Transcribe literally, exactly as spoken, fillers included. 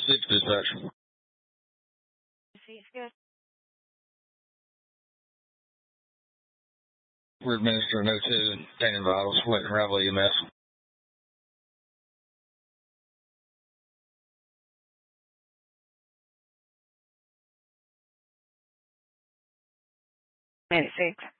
six dispatch. It's good. We're administering O two and obtaining vitals, waiting arrival E M S. Minute six.